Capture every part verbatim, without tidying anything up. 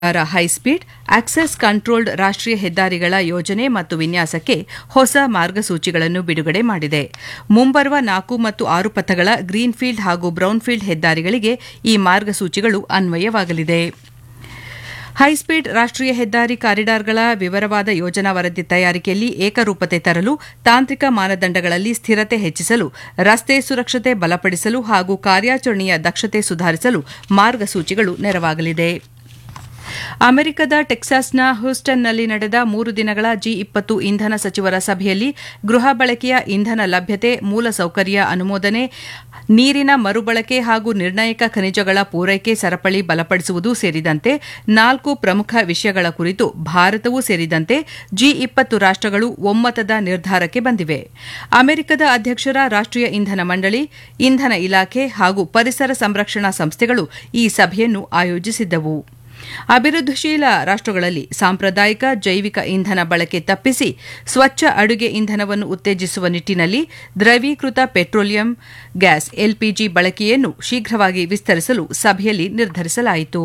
High speed access controlled ರಾಷ್ಟ್ರೀಯ ಹೆದ್ದಾರಿಗಳ ಯೋಜನೆ ಮತ್ತು ವಿನ್ಯಾಸಕ್ಕೆ ಹೊಸ ಮಾರ್ಗಸೂಚಿಗಳನ್ನು ಬಿಡುಗಡೆ ಮಾಡಿದೆ. ಮುಂಬರುವ ನಾಲ್ಕು ಮತ್ತು ಆರು ಪಥಗಳ ಗ್ರೀನ್ಫೀಲ್ಡ್ ಹಾಗೂ ಬ್ರೌನ್ಫೀಲ್ಡ್ ಹೆದ್ದಾರಿಗಳಿಗೆ ಈ ಮಾರ್ಗಸೂಚಿಗಳು ಅನ್ವಯವಾಗಲಿದೆ. ಹೈಸ್ಪೀಡ್ ರಾಷ್ಟ್ರೀಯ ಹೆದ್ದಾರಿ ಕಾರಿಡಾರ್ಗಳ ವಿವರವಾದ ಯೋಜನಾ ವರದಿ ತಯಾರಿಕೆಯಲ್ಲಿ ಏಕರೂಪತೆ ತರಲು, ತಾಂತ್ರಿಕ ಮಾನದಂಡಗಳಲ್ಲಿ ಸ್ಥಿರತೆ ಹೆಚ್ಚಿಸಲು, ರಸ್ತೆ ಸುರಕ್ಷತೆ ಬಲಪಡಿಸಲು ಹಾಗೂ ಕಾರ್ಯಾಚರಣೆಯ ದಕ್ಷತೆ ಸುಧಾರಿಸಲು ಮಾರ್ಗಸೂಚಿಗಳು ನೆರವಾಗಲಿದೆ. ಅಮೆರಿಕದ ಟೆಕ್ಸಾಸ್ನ ಹ್ಯೂಸ್ಟನ್ನಲ್ಲಿ ನಡೆದ ಮೂರು ದಿನಗಳ ಜಿ ಇಪ್ಪತ್ತು ಇಂಧನ ಸಚಿವರ ಸಭೆಯಲ್ಲಿ ಗೃಹ ಬಳಕೆಯ ಇಂಧನ ಲಭ್ಯತೆ, ಮೂಲಸೌಕರ್ಯ ಅನುಮೋದನೆ, ನೀರಿನ ಮರುಬಳಕೆ ಹಾಗೂ ನಿರ್ಣಾಯಕ ಖನಿಜಗಳ ಪೂರೈಕೆ ಸರಪಳಿ ಬಲಪಡಿಸುವುದು ಸೇರಿದಂತೆ ನಾಲ್ಕು ಪ್ರಮುಖ ವಿಷಯಗಳ ಕುರಿತು ಭಾರತವೂ ಸೇರಿದಂತೆ ಜಿ ಇಪ್ಪತ್ತು ರಾಷ್ಟಗಳು ಒಮ್ಮತದ ನಿರ್ಧಾರಕ್ಕೆ ಬಂದಿವೆ. ಅಮೆರಿಕದ ಅಧ್ಯಕ್ಷರ ರಾಷ್ಟ್ರೀಯ ಇಂಧನ ಮಂಡಳಿ, ಇಂಧನ ಇಲಾಖೆ ಹಾಗೂ ಪರಿಸರ ಸಂರಕ್ಷಣಾ ಸಂಸ್ಥೆಗಳು ಈ ಸಭೆಯನ್ನು ಆಯೋಜಿಸಿದ್ದವು. ಅಭಿವೃದ್ಧಿಶೀಲ ರಾಷ್ಟಗಳಲ್ಲಿ ಸಾಂಪ್ರದಾಯಿಕ ಜೈವಿಕ ಇಂಧನ ಬಳಕೆ ತಪ್ಪಿಸಿ ಸ್ವಚ್ಛ ಅಡುಗೆ ಇಂಧನವನ್ನು ಉತ್ತೇಜಿಸುವ ನಿಟ್ಟಿನಲ್ಲಿ ದ್ರವೀಕೃತ ಪೆಟ್ರೋಲಿಯಂ ಗ್ಯಾಸ್ ಎಲ್ಪಿಜಿ ಬಳಕೆಯನ್ನು ಶೀಘ್ರವಾಗಿ ವಿಸ್ತರಿಸಲು ಸಭೆಯಲ್ಲಿ ನಿರ್ಧರಿಸಲಾಯಿತು.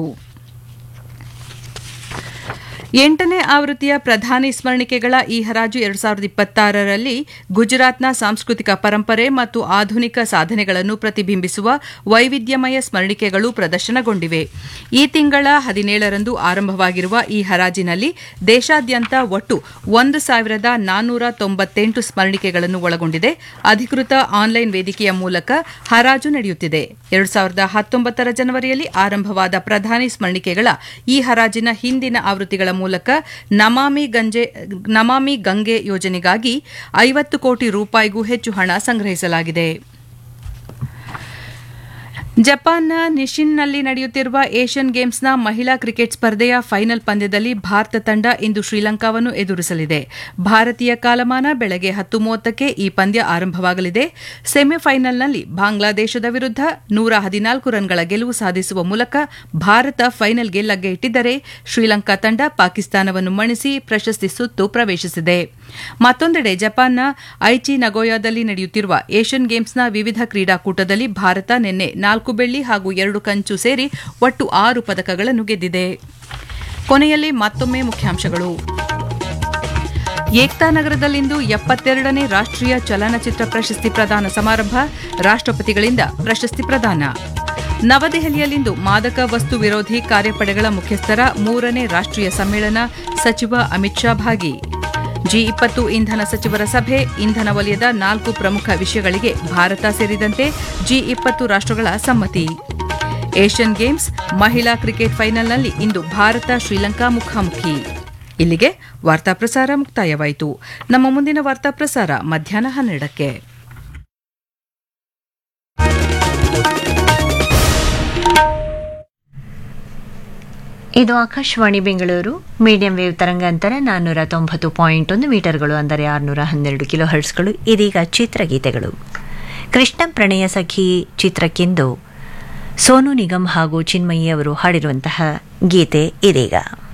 ಎಂಟನೇ ಆವೃತ್ತಿಯ ಪ್ರಧಾನಿ ಸ್ಮರಣಿಕೆಗಳ ಈ ಹರಾಜು ಎರಡು ಸಾವಿರದ ಇಪ್ಪತ್ತಾರರಲ್ಲಿ ಗುಜರಾತ್ನ ಸಾಂಸ್ಕೃತಿಕ ಪರಂಪರೆ ಮತ್ತು ಆಧುನಿಕ ಸಾಧನೆಗಳನ್ನು ಪ್ರತಿಬಿಂಬಿಸುವ ವೈವಿಧ್ಯಮಯ ಸ್ಮರಣಿಕೆಗಳು ಪ್ರದರ್ಶನಗೊಂಡಿವೆ. ಈ ತಿಂಗಳ ಹದಿನೇಳರಂದು ಆರಂಭವಾಗಿರುವ ಈ ಹರಾಜಿನಲ್ಲಿ ದೇಶಾದ್ಯಂತ ಒಟ್ಟು ಒಂದು ಸಾವಿರದ ನಾನ್ನೂರ ತೊಂಬತ್ತೆಂಟು ಸ್ಮರಣಿಕೆಗಳನ್ನು ಒಳಗೊಂಡಿದೆ. ಅಧಿಕೃತ ಆನ್ಲೈನ್ ವೇದಿಕೆಯ ಮೂಲಕ ಹರಾಜು ನಡೆಯುತ್ತಿದೆ. ಎರಡು ಸಾವಿರದ ಹತ್ತೊಂಬತ್ತರ ಜನವರಿಯಲ್ಲಿ ಆರಂಭವಾದ ಪ್ರಧಾನಿ ಸ್ಮರಣಿಕೆಗಳ ಈ ಹರಾಜಿನ ಹಿಂದಿನ ಆವೃತ್ತಿಗಳ ಮೂಲಕ ನಮಾಮಿ ಗಂಗೆ ನಮಾಮಿ ಗಂಗೆ ಯೋಜನೆಗಾಗಿ ಐವತ್ತು ಕೋಟಿ ರೂಪಾಯಿಗೂ ಹೆಚ್ಚು ಹಣ ಸಂಗ್ರಹಿಸಲಾಗಿದೆ. ಜಪಾನ್ನ ನಿಶಿನ್ನಲ್ಲಿ ನಡೆಯುತ್ತಿರುವ ಏಷ್ಯನ್ ಗೇಮ್ಸ್ನ ಮಹಿಳಾ ಕ್ರಿಕೆಟ್ ಸ್ಪರ್ಧೆಯ ಫೈನಲ್ ಪಂದ್ಯದಲ್ಲಿ ಭಾರತ ತಂಡ ಇಂದು ಶ್ರೀಲಂಕಾವನ್ನು ಎದುರಿಸಲಿದೆ. ಭಾರತೀಯ ಕಾಲಮಾನ ಬೆಳಗ್ಗೆ ಹತ್ತು ಮೂವತ್ತಕ್ಕೆ ಈ ಪಂದ್ಯ ಆರಂಭವಾಗಲಿದೆ. ಸೆಮಿಫೈನಲ್ನಲ್ಲಿ ಬಾಂಗ್ಲಾದೇಶದ ವಿರುದ್ಧ ನೂರ ಹದಿನಾಲ್ಕು ರನ್ಗಳ ಗೆಲುವು ಸಾಧಿಸುವ ಮೂಲಕ ಭಾರತ ಫೈನಲ್ಗೆ ಲಗ್ಗೆ ಇಟ್ಟಿದ್ದರೆ, ಶ್ರೀಲಂಕಾ ತಂಡ ಪಾಕಿಸ್ತಾನವನ್ನು ಮಣಿಸಿ ಪ್ರಶಸ್ತಿ ಸುತ್ತು ಪ್ರವೇಶಿಸಿದೆ. ಮತ್ತೊಂದೆಡೆ ಜಪಾನ್ನ ಐಚಿ ನಗೋಯಾದಲ್ಲಿ ನಡೆಯುತ್ತಿರುವ ಏಷ್ಯನ್ ಗೇಮ್ಸ್ನ ವಿವಿಧ ಕ್ರೀಡಾಕೂಟದಲ್ಲಿ ಭಾರತ ನಿನ್ನೆ ನಾಲ್ಕು ಬೆಳ್ಳಿ ಹಾಗೂ ಎರಡು ಕಂಚು ಸೇರಿ ಒಟ್ಟು ಆರು ಪದಕಗಳನ್ನು ಗೆದ್ದಿದೆ. ಕೊನೆಯಲ್ಲಿ ಮತ್ತೊಮ್ಮೆ ಮುಖ್ಯಾಂಶಗಳು. ಏಕ್ತಾ ನಗರದಲ್ಲಿಂದು ಎಪ್ಪತ್ತೆರಡನೇ ರಾಷ್ಟ್ರೀಯ ಚಲನಚಿತ್ರ ಪ್ರಶಸ್ತಿ ಪ್ರದಾನ ಸಮಾರಂಭ, ರಾಷ್ಟ್ರಪತಿಗಳಿಂದ ಪ್ರಶಸ್ತಿ ಪ್ರದಾನ. ನವದೆಹಲಿಯಲ್ಲಿಂದು ಮಾದಕ ವಸ್ತು ವಿರೋಧಿ ಕಾರ್ಯಪಡೆಗಳ ಮುಖ್ಯಸ್ಥರ ಮೂರನೇ ರಾಷ್ಟ್ರೀಯ ಸಮ್ಮೇಳನ, ಸಚಿವ ಅಮಿತ್ ಶಾ ಭಾಗಿ. ಜಿ ಇಪ್ಪತ್ತು ಇಂಧನ ಸಚಿವರ ಸಭೆ, ಇಂಧನ ವಲಯದ ನಾಲ್ಕು ಪ್ರಮುಖ ವಿಷಯಗಳಿಗೆ ಭಾರತ ಸೇರಿದಂತೆ ಜಿ ಇಪ್ಪತ್ತು ರಾಷ್ಟ್ರಗಳ ಸಮ್ಮತಿ. ಏಷ್ಯನ್ ಗೇಮ್ಸ್ ಮಹಿಳಾ ಕ್ರಿಕೆಟ್ ಫೈನಲ್ನಲ್ಲಿ ಇಂದು ಭಾರತ ಶ್ರೀಲಂಕಾ ಮುಖಾಮುಖಿ. ಇಲ್ಲಿಗೆ ವಾರ್ತಾ ಪ್ರಸಾರ ಮುಕ್ತಾಯವಾಯಿತು. ನಮ್ಮ ಮುಂದಿನ ವಾರ್ತಾ ಪ್ರಸಾರ ಮಧ್ಯಾಹ್ನ ಹನ್ನೆರಡಕ್ಕೆ. ಇದು ಆಕಾಶವಾಣಿ ಬೆಂಗಳೂರು. ಮೀಡಿಯಂ ವೇವ್ ತರಂಗಾಂತರ ನಾನ್ನೂರ ತೊಂಬತ್ತು ಪಾಯಿಂಟ್ ಒಂದು ಮೀಟರ್ಗಳು, ಅಂದರೆ ಆರುನೂರ ಹನ್ನೆರಡು ಕಿಲೋ ಹರ್ಟ್ಸ್ಗಳು. ಇದೀಗ ಚಿತ್ರಗೀತೆಗಳು. ಕೃಷ್ಣ ಪ್ರಣಯ ಸಖಿ ಚಿತ್ರಕ್ಕೆಂದು ಸೋನು ನಿಗಮ್ ಹಾಗೂ ಚಿನ್ಮಯಿ ಅವರು ಹಾಡಿರುವಂತಹ ಗೀತೆ ಇದೀಗ.